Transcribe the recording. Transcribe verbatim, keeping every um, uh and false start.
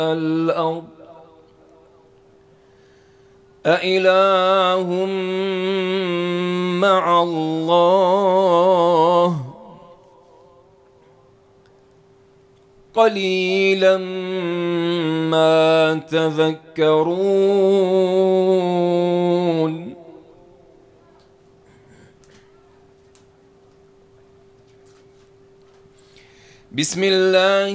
الأرض أإله مع الله قليلا ما تذكرون. بسم الله